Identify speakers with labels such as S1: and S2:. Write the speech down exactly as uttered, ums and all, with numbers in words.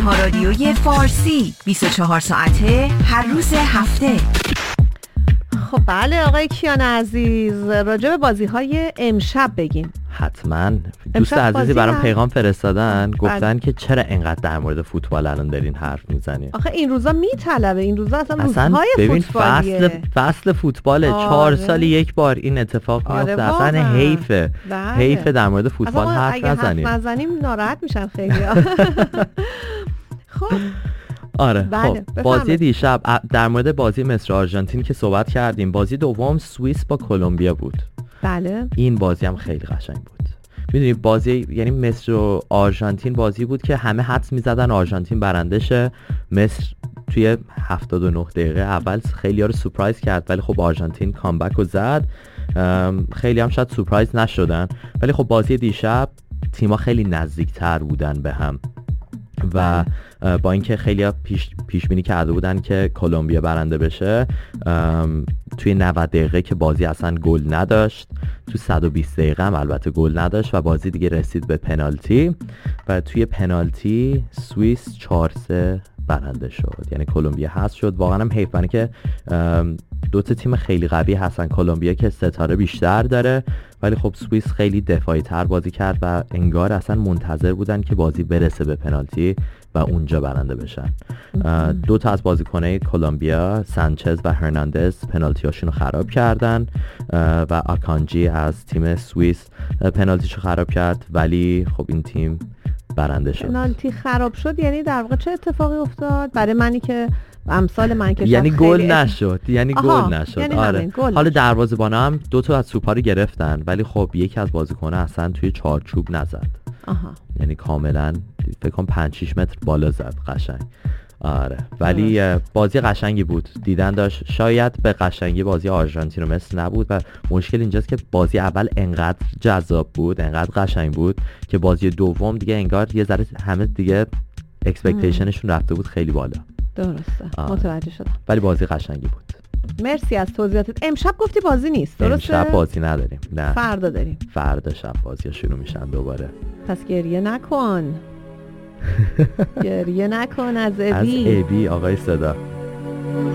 S1: تنها رادیوی فارسی بیست و چهار ساعته هر روز هفته.
S2: خب بله آقای کیان عزیز، راجع به بازی‌های امشب بگیم.
S3: حتما. دوست عزیزی برام پیغام فرستادن، گفتن که چرا اینقدر در مورد فوتبال الان دارین حرف میزنین.
S2: آخه این روزا میطلبه، این روزا اصلا,
S3: اصلا
S2: روزهای
S3: ببین
S2: فوتبالیه.
S3: فصل فصل فوتباله. آره. چهار سالی یک بار این اتفاق
S2: آره
S3: میفته. اصلا حیفه.
S2: بله.
S3: حیفه در مورد فوتبال حرف نزنیم.
S2: حرف نزنیم ناراحت میشن خیلی. خب
S3: آره.
S2: بله.
S3: خب بازی دیشب در مورد بازی مصر آرژانتین که صحبت کردیم، بازی دوم سوئیس با کلمبیا بود.
S2: بله.
S3: این بازی هم خیلی قشنگ بود. میدونی بازی یعنی مصر و آرژانتین بازی بود که همه حدس میزدن آرژانتین برنده شه. مصر توی هفتاد و نه دقیقه اول خیلی ها رو سورپرایز کرد، ولی خب آرژانتین کامبک رو زد. خیلی هم شاید سورپرایز نشدن، ولی خب بازی دیشب تیم‌ها خیلی نزدیکتر بودن به هم و با اینکه خیلی پیش پیش بینی کرده بودن که کلمبیا برنده بشه، توی نود دقیقه که بازی اصلا گل نداشت، تو صد و بیست دقیقه هم البته گل نداشت و بازی دیگه رسید به پنالتی و توی پنالتی سوئیس چهار سه برنده شد. یعنی کلمبیا حذف شد. واقعا هم حیفانه که دو تا تیم خیلی قوی هستن. کلمبیا که ستاره بیشتر داره، ولی خب سوئیس خیلی دفاعی تر بازی کرد و انگار اصلا منتظر بودن که بازی برسه به پنالتی و اونجا برنده بشن. دو تا از بازیکنای کلمبیا، سانچز و هرناندز، پنالتیاشون رو خراب کردن و آکانجی از تیم سوئیس پنالتیشو خراب کرد، ولی خب این تیم برنده شد.
S2: پنالتی خراب شد یعنی در واقع چه اتفاقی افتاد؟ برای منی که امثال من که
S3: یعنی گل نشد، یعنی گل نشد.
S2: یعنی
S3: آره. حالا دروازه‌بانا هم دو تا از توپا رو گرفتن، ولی خب یکی از بازیکن‌ها اصلا توی چارچوب نزد. آها. یعنی کاملا فکر کنم پنج شش متر بالا زد. قشنگ. آره. ولی آه. بازی قشنگی بود، دیدن داشت. شاید به قشنگی بازی آرژانتین و مصر نبود و مشکل اینجاست که بازی اول انقدر جذاب بود، انقدر قشنگ بود که بازی دوم دیگه انگار یه ذره همه دیگه اکسپکتیشنشون رفته بود خیلی بالا.
S2: درسته. آه. متوجه شدم.
S3: ولی بازی قشنگی بود.
S2: مرسی از توضیحاتت. امشب گفتی بازی نیست، درسته؟
S3: امشب بازی نداریم. نه.
S2: فردا داریم.
S3: فردا شب بازی‌ها شروع میشن دوباره.
S2: پس گریه نکن. گریه نکن از ابی.
S3: از ابی آقای صدا.